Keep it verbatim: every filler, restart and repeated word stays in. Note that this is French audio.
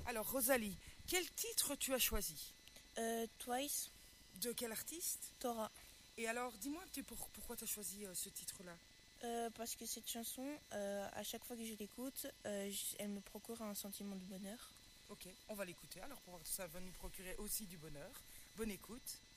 Alors Rosalie, quel titre tu as choisi? Euh, Twice, De quel artiste? Torah. Et alors, dis-moi un petit peu pour- pourquoi tu as choisi euh, ce titre-là. Euh, parce que cette chanson, euh, à chaque fois que je l'écoute, euh, j- elle me procure un sentiment de bonheur. Ok, on va l'écouter alors pour voir si ça va nous procurer aussi du bonheur. Bonne écoute.